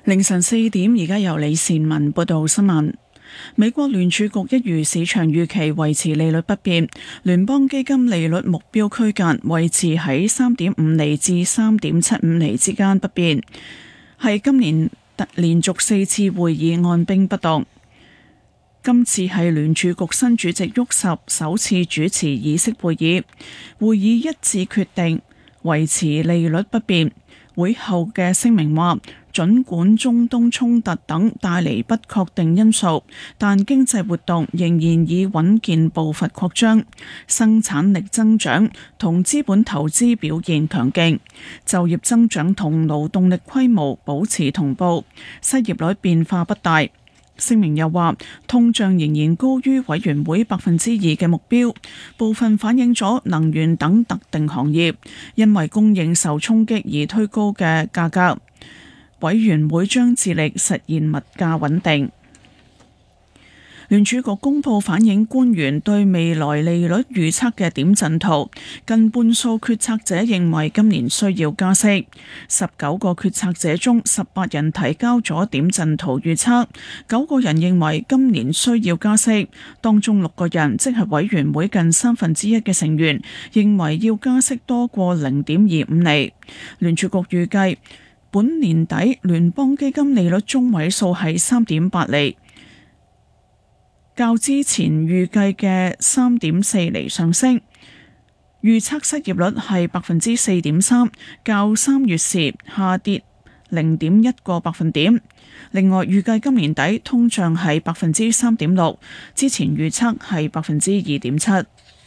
凌晨4點，而家由李善文報道新聞。美國聯儲局一如市場預期維持利率不變，聯邦基金利率目標區間維持喺3.5厘至3.75厘之間不變，係今年連續4次會議按兵不動。今次係聯儲局新主席沃什首次主持議息會議，會議一致決定維持利率不變。會後嘅聲明話，儘管中東衝突等帶嚟不確定因素，但經濟活動仍然以穩健步伐擴張，生產力增長同資本投資表現強勁，就業增長同勞動力規模保持同步，失業率變化不大。聲明又話，通脹仍然高於委員會2%嘅目標，部分反映咗能源等特定行業因為供應受衝擊而推高嘅價格。委員會將致力實現物價穩定。聯儲局公佈反映官員對未來利率預測嘅點陣圖，近半數決策者認為今年需要加息。19個決策者中，18人提交咗點陣圖預測，9個人認為今年需要加息，當中6個人，即係委員會近1/3嘅成員，認為要加息多過0.25厘。聯儲局預計本年底聯邦基金利率中位數係3.8厘。較之前預計嘅3.4厘上升，預測失業率係4.3%，較3月時下跌0.1個百分點。另外，預計今年底通脹係3.6%，之前預測係2.7%。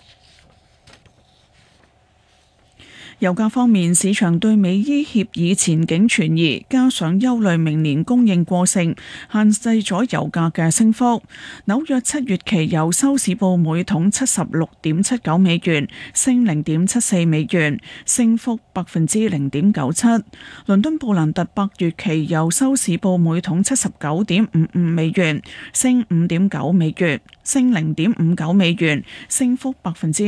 油價方面，市場對美伊協議前景存疑，加上憂慮明年供應過剩，限制咗油價嘅升幅。紐約7月期油收市報每桶76.79美元，升0.74美元，升幅0.97%。倫敦布蘭特8月期油收市報每桶79.55美元，升5.9美元，升0.59美元，升幅